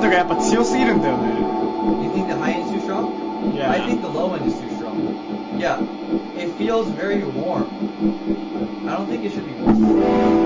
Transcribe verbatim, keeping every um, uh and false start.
がやっぱ強すぎるんだよね。 You think the high end is too strong? Yeah. I think the low end is too strong. Yeah. It feels very warm. I don't think it should be warm.